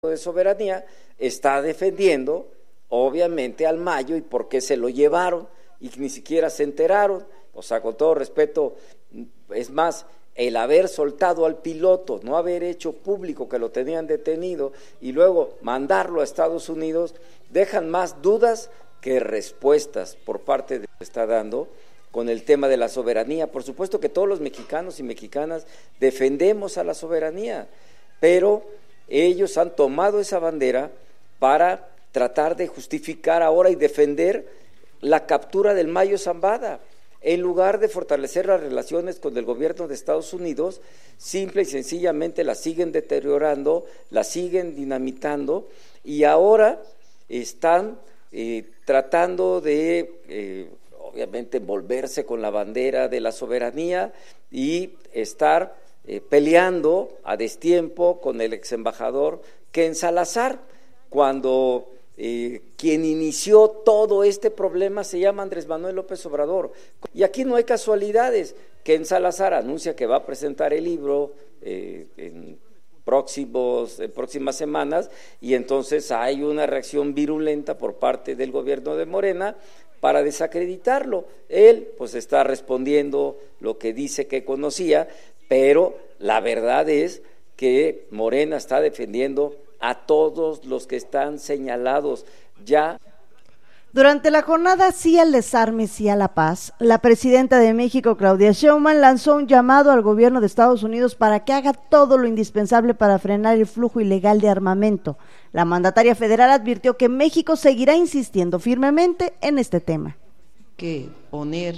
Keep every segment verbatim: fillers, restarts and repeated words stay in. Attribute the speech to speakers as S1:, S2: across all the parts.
S1: de Soberanía está defendiendo obviamente al Mayo y por qué se lo llevaron y ni siquiera se enteraron. O sea, con todo respeto, es más, el haber soltado al piloto, no haber hecho público que lo tenían detenido y luego mandarlo a Estados Unidos, dejan más dudas que respuestas por parte de lo que está dando con el tema de la soberanía. Por supuesto que todos los mexicanos y mexicanas defendemos a la soberanía, pero ellos han tomado esa bandera para tratar de justificar ahora y defender la captura del Mayo Zambada. En lugar de fortalecer las relaciones con el gobierno de Estados Unidos, simple y sencillamente las siguen deteriorando, las siguen dinamitando y ahora están eh, tratando de, eh, obviamente, envolverse con la bandera de la soberanía y estar eh, peleando a destiempo con el ex embajador Ken Salazar, cuando Eh, quien inició todo este problema se llama Andrés Manuel López Obrador. Y aquí no hay casualidades. Ken Salazar anuncia que va a presentar el libro eh, en, próximos, en próximas semanas y entonces hay una reacción virulenta por parte del gobierno de Morena para desacreditarlo. Él pues está respondiendo lo que dice que conocía, pero la verdad es que Morena está defendiendo a todos los que están señalados ya.
S2: Durante la jornada Sí al Desarme, Sí a la Paz, la presidenta de México, Claudia Sheinbaum, lanzó un llamado al gobierno de Estados Unidos para que haga todo lo indispensable para frenar el flujo ilegal de armamento. La mandataria federal advirtió que México seguirá insistiendo firmemente en este tema.
S3: Que poner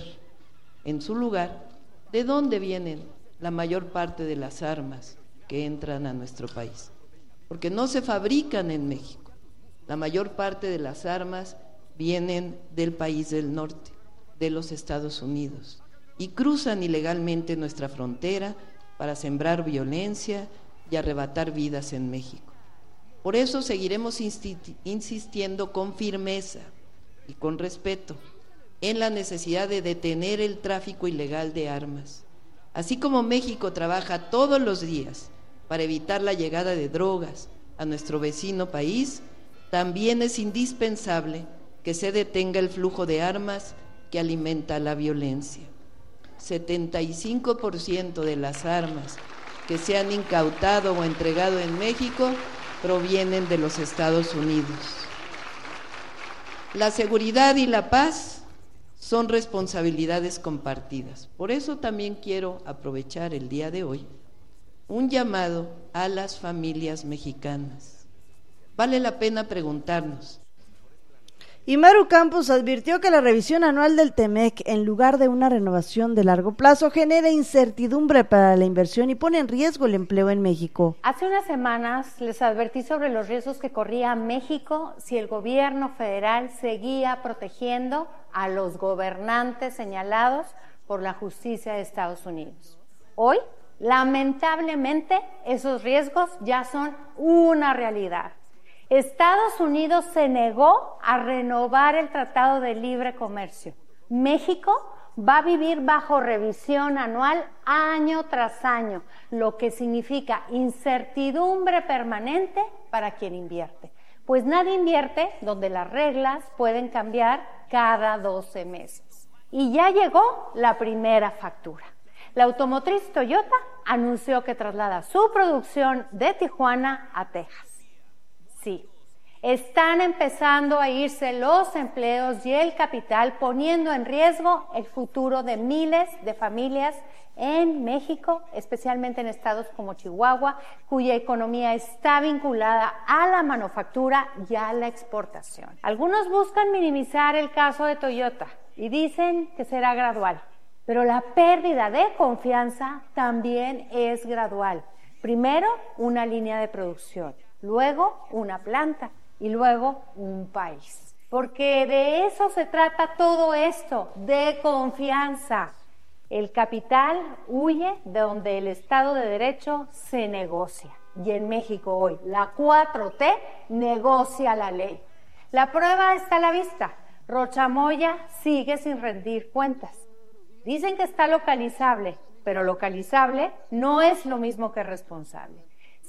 S3: en su lugar de dónde vienen la mayor parte de las armas que entran a nuestro país. Porque no se fabrican en México. La mayor parte de las armas vienen del país del norte, de los Estados Unidos, y cruzan ilegalmente nuestra frontera para sembrar violencia y arrebatar vidas en México. Por eso seguiremos insistiendo con firmeza y con respeto en la necesidad de detener el tráfico ilegal de armas. Así como México trabaja todos los días para evitar la llegada de drogas a nuestro vecino país, también es indispensable que se detenga el flujo de armas que alimenta la violencia. setenta y cinco por ciento de las armas que se han incautado o entregado en México provienen de los Estados Unidos. La seguridad y la paz son responsabilidades compartidas. Por eso también quiero aprovechar el día de hoy un llamado a las familias mexicanas. Vale la pena preguntarnos.
S2: Y Maru Campos advirtió que la revisión anual del Temec, en lugar de una renovación de largo plazo, genera incertidumbre para la inversión y pone en riesgo el empleo en México.
S4: Hace unas semanas les advertí sobre los riesgos que corría México si el gobierno federal seguía protegiendo a los gobernantes señalados por la justicia de Estados Unidos. Hoy, lamentablemente, esos riesgos ya son una realidad. Estados Unidos se negó a renovar el Tratado de Libre Comercio. México va a vivir bajo revisión anual año tras año, lo que significa incertidumbre permanente para quien invierte. Pues nadie invierte donde las reglas pueden cambiar cada doce meses. Y ya llegó la primera factura. La automotriz Toyota anunció que traslada su producción de Tijuana a Texas. Sí, están empezando a irse los empleos y el capital, poniendo en riesgo el futuro de miles de familias en México, especialmente en estados como Chihuahua, cuya economía está vinculada a la manufactura y a la exportación. Algunos buscan minimizar el caso de Toyota y dicen que será gradual. Pero la pérdida de confianza también es gradual. Primero, una línea de producción, luego una planta y luego un país. Porque de eso se trata todo esto, de confianza. El capital huye de donde el Estado de Derecho se negocia. Y en México hoy, la cuatro T negocia la ley. La prueba está a la vista. Rocha Moya sigue sin rendir cuentas. Dicen que está localizable, pero localizable no es lo mismo que responsable.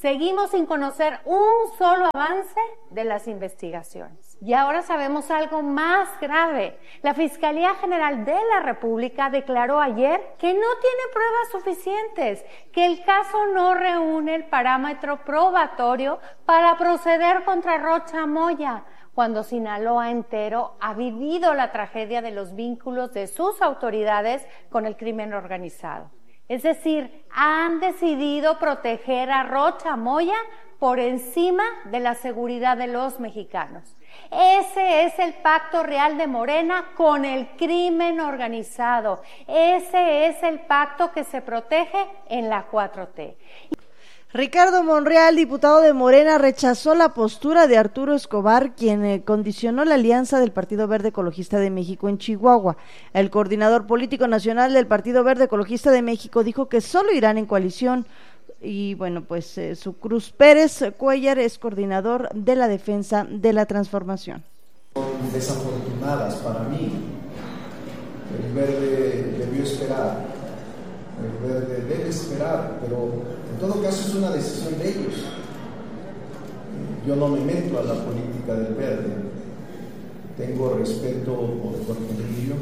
S4: Seguimos sin conocer un solo avance de las investigaciones. Y ahora sabemos algo más grave. La Fiscalía General de la República declaró ayer que no tiene pruebas suficientes, que el caso no reúne el parámetro probatorio para proceder contra Rocha Moya, cuando Sinaloa entero ha vivido la tragedia de los vínculos de sus autoridades con el crimen organizado. Es decir, han decidido proteger a Rocha Moya por encima de la seguridad de los mexicanos. Ese es el pacto real de Morena con el crimen organizado. Ese es el pacto que se protege en la cuatro T.
S2: Ricardo Monreal, diputado de Morena, rechazó la postura de Arturo Escobar, quien eh, condicionó la alianza del Partido Verde Ecologista de México en Chihuahua. El coordinador político nacional del Partido Verde Ecologista de México dijo que solo irán en coalición. Y bueno, pues eh, su Cruz Pérez Cuellar es coordinador de la defensa de la transformación.
S5: Son desafortunadas para mí. El Verde debió esperar, el Verde debe esperar, pero en todo caso es una decisión de ellos. Yo no me meto a la política del Verde. Tengo respeto por Cornelio,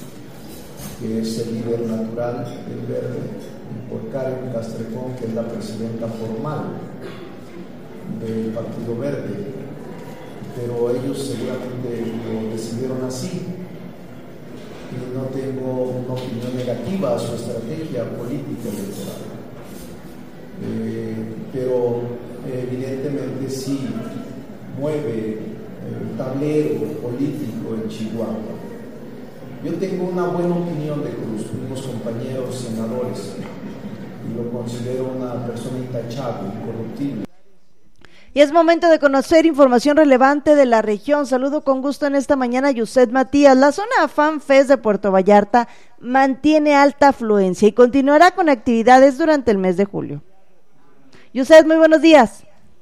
S5: que es el líder natural del Verde, y por Karen Castrejón, que es la presidenta formal del Partido Verde. Pero ellos seguramente lo decidieron así. Y no tengo una opinión negativa a su estrategia política electoral. Eh, pero eh, evidentemente sí mueve el tablero político en Chihuahua. Yo tengo una buena opinión de Cruz, unos compañeros senadores, y lo considero una persona intachable, incorruptible.
S2: Y es momento de conocer información relevante de la región. Saludo con gusto en esta mañana a Yuset Matías. La zona Fan Fest de Puerto Vallarta mantiene alta afluencia y continuará con actividades durante el mes de julio. Yuset, muy buenos días.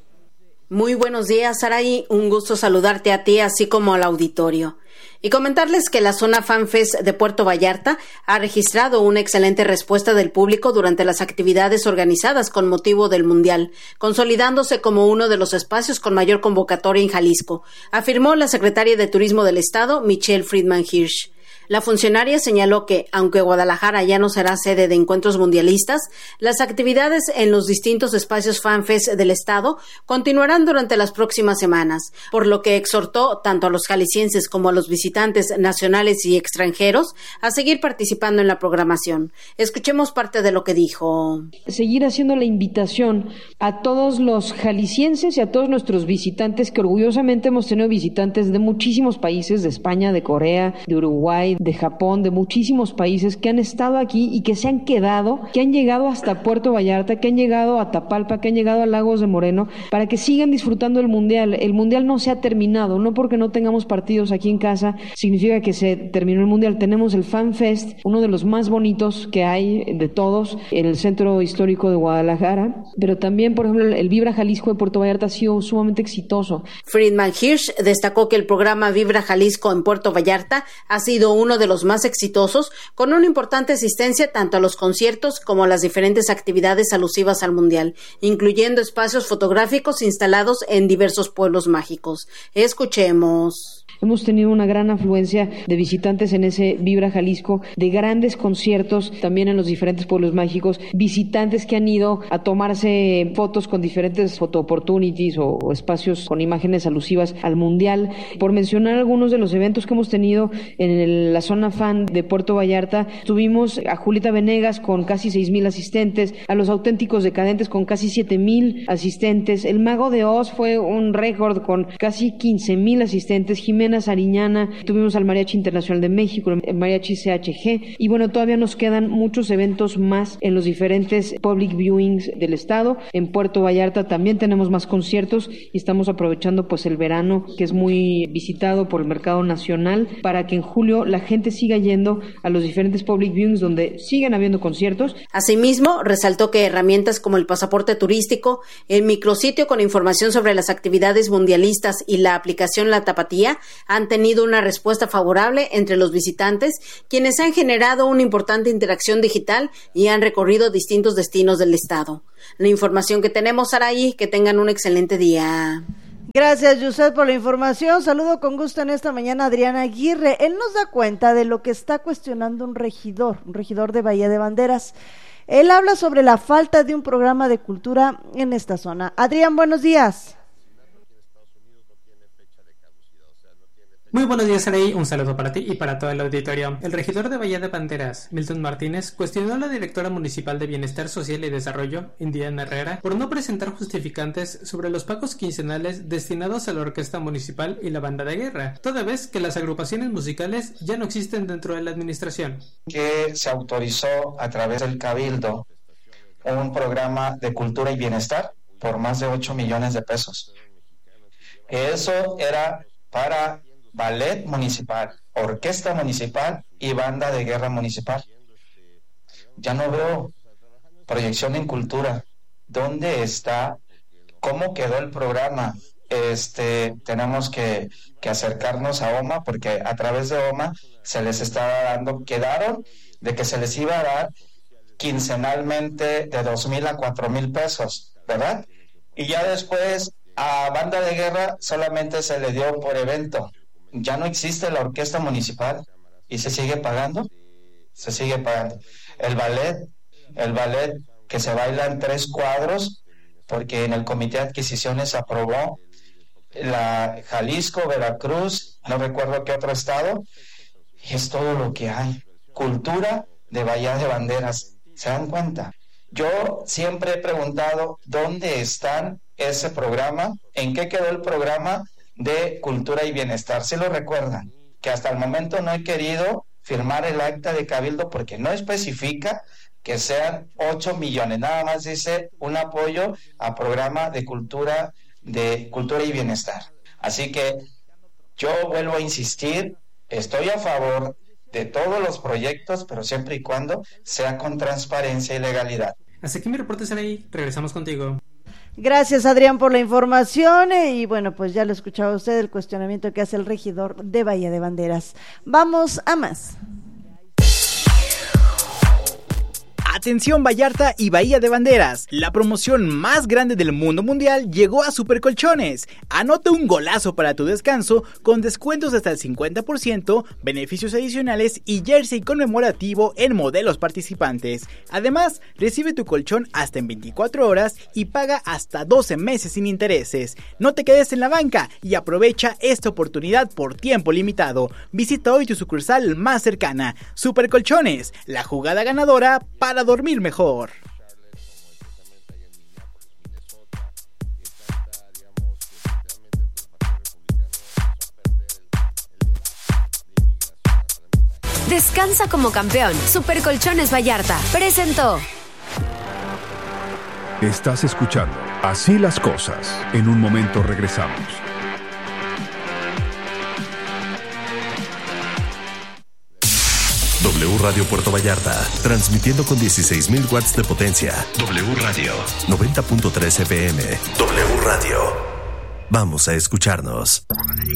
S6: Muy buenos días, Saraí. Un gusto saludarte a ti, así como al auditorio. Y comentarles que la zona FanFest de Puerto Vallarta ha registrado una excelente respuesta del público durante las actividades organizadas con motivo del Mundial, consolidándose como uno de los espacios con mayor convocatoria en Jalisco, afirmó la secretaria de Turismo del Estado, Michelle Friedman Hirsch. La funcionaria señaló que, aunque Guadalajara ya no será sede de encuentros mundialistas, las actividades en los distintos espacios FanFest del Estado continuarán durante las próximas semanas, por lo que exhortó tanto a los jaliscienses como a los visitantes nacionales y extranjeros a seguir participando en la programación. Escuchemos parte de lo que dijo.
S7: Seguir haciendo la invitación a todos los jaliscienses y a todos nuestros visitantes, que orgullosamente hemos tenido visitantes de muchísimos países, de España, de Corea, de Uruguay, de Japón, de muchísimos países que han estado aquí y que se han quedado, que han llegado hasta Puerto Vallarta, que han llegado a Tapalpa, que han llegado a Lagos de Moreno, para que sigan disfrutando del Mundial. El Mundial no se ha terminado, no porque no tengamos partidos aquí en casa significa que se terminó el Mundial. Tenemos el Fan Fest, uno de los más bonitos que hay de todos, en el Centro Histórico de Guadalajara, pero también, por ejemplo, el Vibra Jalisco de Puerto Vallarta ha sido sumamente exitoso.
S6: Friedman Hirsch destacó que el programa Vibra Jalisco en Puerto Vallarta ha sido un uno de los más exitosos, con una importante asistencia tanto a los conciertos como a las diferentes actividades alusivas al Mundial, incluyendo espacios fotográficos instalados en diversos pueblos mágicos. Escuchemos.
S7: Hemos tenido una gran afluencia de visitantes en ese Vibra Jalisco, de grandes conciertos también en los diferentes pueblos mágicos, visitantes que han ido a tomarse fotos con diferentes photo opportunities o, o espacios con imágenes alusivas al Mundial. Por mencionar algunos de los eventos que hemos tenido en el, la zona fan de Puerto Vallarta, tuvimos a Julieta Venegas con casi seis mil asistentes, a los Auténticos Decadentes con casi siete mil asistentes, el Mago de Oz fue un récord con casi quince mil asistentes, Jimena Sariñana, tuvimos al Mariachi Internacional de México, el Mariachi C H G, y bueno, todavía nos quedan muchos eventos más en los diferentes public viewings del estado. En Puerto Vallarta también tenemos más conciertos y estamos aprovechando pues el verano, que es muy visitado por el mercado nacional, para que en julio la gente siga yendo a los diferentes public viewings donde siguen habiendo conciertos.
S6: Asimismo, resaltó que herramientas como el pasaporte turístico, el micrositio con información sobre las actividades mundialistas y la aplicación La Tapatía han tenido una respuesta favorable entre los visitantes, quienes han generado una importante interacción digital y han recorrido distintos destinos del estado. La información que tenemos, Saraí, que tengan un excelente día.
S2: Gracias, Yusef, por la información. Saludo con gusto en esta mañana a Adrián Aguirre. Él nos da cuenta de lo que está cuestionando un regidor, un regidor de Bahía de Banderas. Él habla sobre la falta de un programa de cultura en esta zona. Adrián, buenos días.
S8: Muy buenos días, Araí. Un saludo para ti y para todo el auditorio. El regidor de Bahía de Banderas, Milton Martínez, cuestionó a la directora municipal de Bienestar Social y Desarrollo, Indiana Herrera, por no presentar justificantes sobre los pagos quincenales destinados a la orquesta municipal y la banda de guerra, toda vez que las agrupaciones musicales ya no existen dentro de la administración.
S9: Que se autorizó a través del Cabildo un programa de cultura y bienestar por más de ocho millones de pesos. Eso era para ballet municipal, orquesta municipal y banda de guerra municipal. Ya no veo proyección en cultura. ¿Dónde está? ¿Cómo quedó el programa? Este, tenemos que, que acercarnos a O M A, porque a través de O M A se les estaba dando, quedaron de que se les iba a dar quincenalmente de dos mil a cuatro mil pesos, ¿verdad? Y ya después a banda de guerra solamente se le dio por evento. Ya no existe la orquesta municipal y se sigue pagando, se sigue pagando. El ballet, el ballet que se baila en tres cuadros, porque en el comité de adquisiciones aprobó la Jalisco, Veracruz, no recuerdo qué otro estado, y es todo lo que hay. Cultura de Bahía de Banderas, ¿se dan cuenta? Yo siempre he preguntado dónde están ese programa, en qué quedó el programa de cultura y bienestar. ¿Sí lo recuerdan? Que hasta el momento no he querido firmar el acta de Cabildo porque no especifica que sean ocho millones, nada más dice un apoyo a programa de cultura de cultura y bienestar. Así que yo vuelvo a insistir, estoy a favor de todos los proyectos, pero siempre y cuando sea con transparencia y legalidad.
S8: Hasta aquí mi reporte, Saraí. Regresamos contigo.
S2: Gracias, Adrián, por la información. Y bueno, pues ya lo escuchaba usted, el cuestionamiento que hace el regidor de Bahía de Banderas. Vamos a más.
S10: Atención Vallarta y Bahía de Banderas, la promoción más grande del mundo mundial llegó a Supercolchones. Anota un golazo para tu descanso con descuentos hasta el cincuenta por ciento, beneficios adicionales y jersey conmemorativo en modelos participantes. Además, recibe tu colchón hasta en veinticuatro horas y paga hasta doce meses sin intereses. No te quedes en la banca y aprovecha esta oportunidad por tiempo limitado. Visita hoy tu sucursal más cercana. Supercolchones, la jugada ganadora para dormir mejor.
S11: Descansa como campeón. Supercolchones Vallarta presentó.
S12: Estás escuchando Así las cosas. En un momento regresamos.
S13: W Radio Puerto Vallarta, transmitiendo con dieciséis mil watts de potencia. W Radio, noventa punto tres F M. W Radio. Vamos a escucharnos.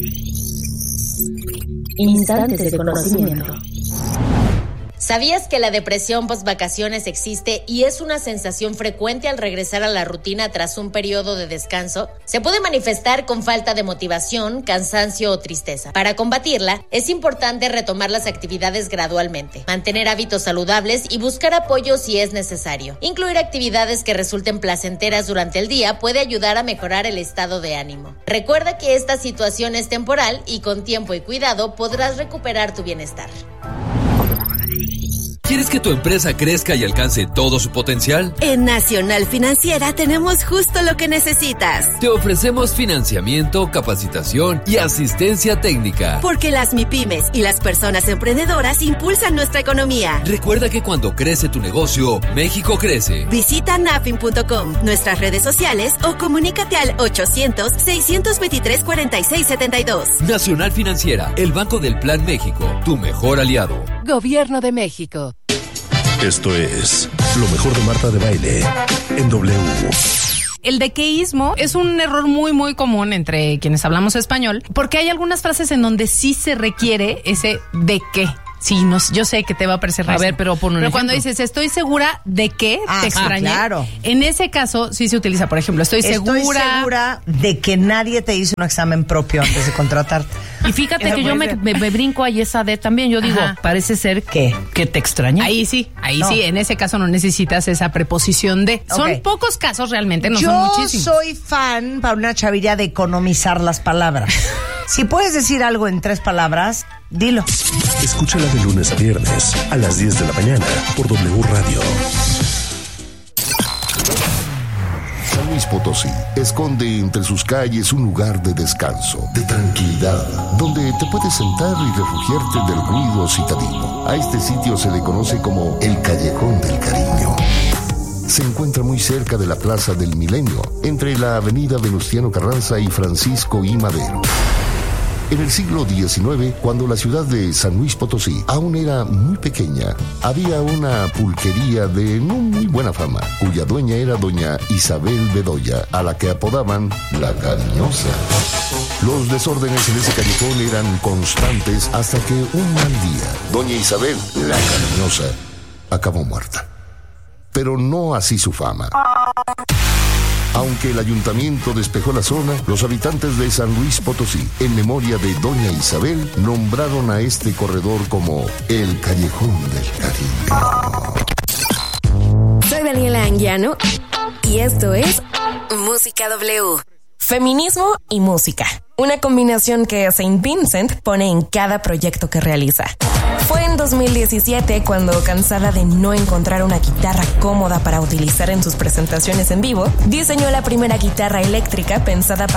S14: Instantes de conocimiento.
S15: ¿Sabías que la depresión post-vacaciones existe y es una sensación frecuente al regresar a la rutina tras un periodo de descanso? Se puede manifestar con falta de motivación, cansancio o tristeza. Para combatirla, es importante retomar las actividades gradualmente, mantener hábitos saludables y buscar apoyo si es necesario. Incluir actividades que resulten placenteras durante el día puede ayudar a mejorar el estado de ánimo. Recuerda que esta situación es temporal y con tiempo y cuidado podrás recuperar tu bienestar.
S16: ¿Quieres que tu empresa crezca y alcance todo su potencial?
S11: En Nacional Financiera tenemos justo lo que necesitas.
S16: Te ofrecemos financiamiento, capacitación y asistencia técnica.
S11: Porque las MIPYMES y las personas emprendedoras impulsan nuestra economía.
S16: Recuerda que cuando crece tu negocio, México crece.
S11: Visita nafin punto com, nuestras redes sociales o comunícate al ochocientos, seiscientos veintitrés, cuarenta y seis setenta y dos.
S16: Nacional Financiera, el Banco del Plan México, tu mejor aliado.
S11: Gobierno de México.
S13: Esto es lo mejor de Marta de Baile en W.
S17: El dequeísmo es un error muy, muy común entre quienes hablamos español, porque hay algunas frases en donde sí se requiere ese de qué. Sí, no, yo sé que te va a parecer raro.
S18: A ver, pero pon un
S17: Pero
S18: ejemplo.
S17: cuando dices, estoy segura de que
S18: Ah,
S17: te extrañé,
S18: ah, claro.
S17: en ese caso sí se utiliza, por ejemplo, estoy segura...
S18: Estoy segura de que nadie te hizo un examen propio antes de contratarte.
S19: Y fíjate que yo me, me, me brinco ahí esa de también. Yo digo,
S17: Ajá.
S19: parece ser que, que te extrañé.
S17: Ahí sí, ahí
S19: No.
S17: sí, en ese caso no necesitas esa preposición de. Son
S18: Ok.
S17: pocos casos realmente, no
S18: Yo
S17: son muchísimos.
S18: soy fan, para una chavilla, de economizar las palabras. Si puedes decir algo en tres palabras, dilo.
S13: Escúchala de lunes a viernes a las diez de la mañana por W Radio.
S20: San Luis Potosí esconde entre sus calles un lugar de descanso, de tranquilidad, donde te puedes sentar y refugiarte del ruido citadino. A este sitio se le conoce como el Callejón del Cariño. Se encuentra muy cerca de la Plaza del Milenio, entre la avenida Venustiano Carranza y Francisco I. Madero. En el siglo diecinueve, cuando la ciudad de San Luis Potosí aún era muy pequeña, había una pulquería de no muy buena fama, cuya dueña era doña Isabel Bedoya, a la que apodaban la Cariñosa. Los desórdenes en ese callejón eran constantes hasta que un mal día, doña Isabel, la Cariñosa, acabó muerta. Pero no así su fama. Aunque el ayuntamiento despejó la zona, los habitantes de San Luis Potosí, en memoria de doña Isabel, nombraron a este corredor como el Callejón del Cariño.
S21: Soy Daniela Anguiano y esto es Música W. Feminismo y música. Una combinación que Saint Vincent pone en cada proyecto que realiza. Fue en dos mil diecisiete cuando, cansada de no encontrar una guitarra cómoda para utilizar en sus presentaciones en vivo, diseñó la primera guitarra eléctrica pensada para